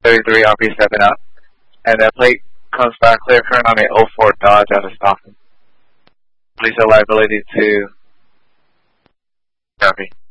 33 RP 7 up. And that plate comes back clear current on a 04 Dodge out of Stockton. Please show liability to copy.